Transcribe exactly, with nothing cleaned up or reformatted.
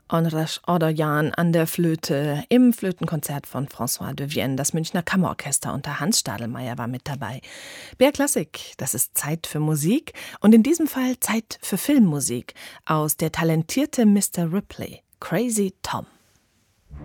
Onrasch Odorjan an der Flöte im Flötenkonzert von François de Vienne. Das Münchner Kammerorchester unter Hans Stadelmeier war mit dabei. B R Klassik, das ist Zeit für Musik und in diesem Fall Zeit für Filmmusik aus Der talentierte Mister Ripley, Crazy Tom.